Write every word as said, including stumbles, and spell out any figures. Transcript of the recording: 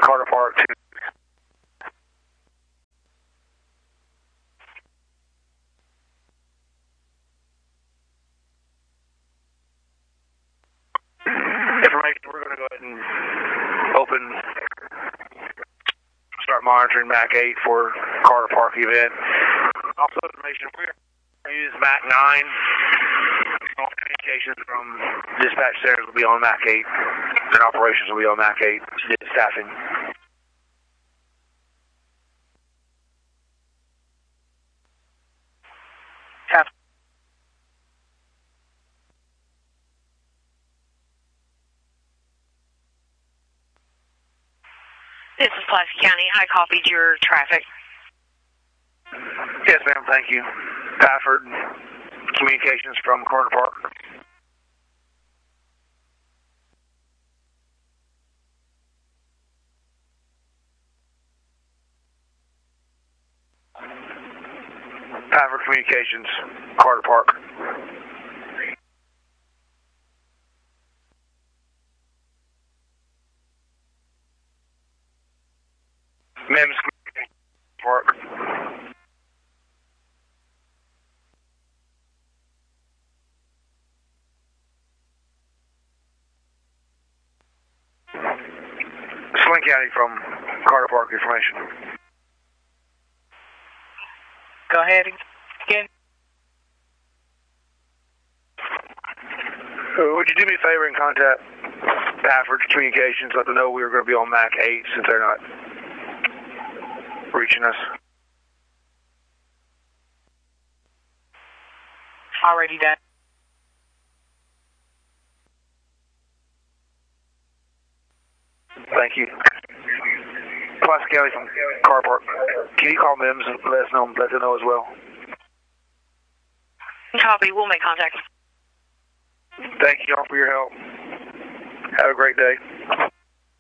Carter Park. Information, we're going to go ahead and open, start monitoring M A C eight for Carter Park event. Also information, we're going to use M A C nine. All communications from dispatch centers will be on M A C eight, and operations will be on M A C eight staffing. Have This is Pulaski County. I copied your traffic. Yes, ma'am. Thank you. Pafford, communications from Carter Park. Pafford Communications, Carter Park. Mims Park. Sling County from Carter Park information. Go ahead again. Uh, would you do me a favor and contact Pafford Communications, let them know we were going to be on M A C eight since they're not reaching us. Already done. Thank you. Pulaski County from Carter Park. Can you call Mims and let us know, let them know as well? Copy. We'll make contact. Thank you all for your help. Have a great day.